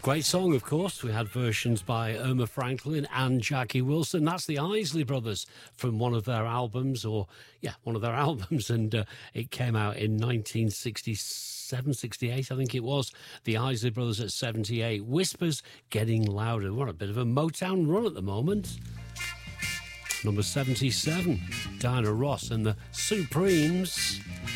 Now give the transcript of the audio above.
Great song, of course. We had versions by Irma Franklin and Jackie Wilson. That's the Isley Brothers from one of their albums, and it came out in 1967, 68, I think it was. The Isley Brothers at 78. Whispers Getting Louder. What a bit of a Motown run at the moment. Number 77, Diana Ross and the Supremes.